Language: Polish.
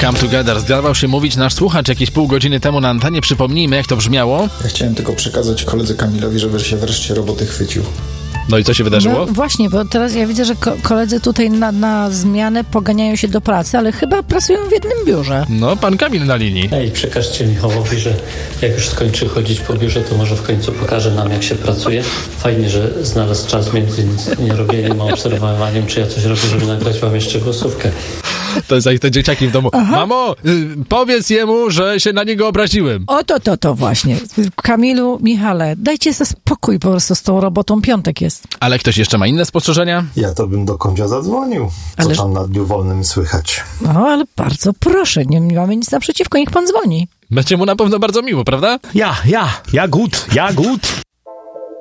Come Together. Zdawał się mówić nasz słuchacz jakieś pół godziny temu na antenie. Przypomnijmy, jak to brzmiało. Ja chciałem tylko przekazać koledze Kamilowi, żeby się wreszcie roboty chwycił. No i co się wydarzyło? No właśnie, bo teraz ja widzę, że koledzy tutaj na zmianę poganiają się do pracy, ale chyba pracują w jednym biurze. No, pan Kamil na linii. Ej, przekażcie Michałowi, że jak już skończy chodzić po biurze, to może w końcu pokaże nam, jak się pracuje. Fajnie, że znalazł czas między nierobieniem a obserwowaniem, czy ja coś robię, żeby nagrać wam jeszcze głosówkę. To jest jak te dzieciaki w domu. Aha. Mamo, powiedz jemu, że się na niego obraziłem. To właśnie. Kamilu, Michale, dajcie sobie spokój po prostu z tą robotą, piątek jest. Ale ktoś jeszcze ma inne spostrzeżenia? Ja to bym do Kondzia zadzwonił. Co tam na dniu wolnym słychać? No, ale bardzo proszę, nie mamy nic naprzeciwko, niech pan dzwoni. Będzie mu na pewno bardzo miło, prawda? Ja gut.